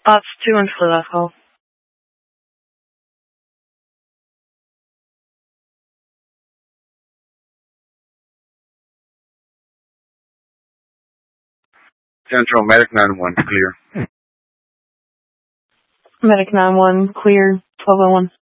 That's 2 for that call. Central Medic 9-1, clear. Medic 9-1, clear, 1201.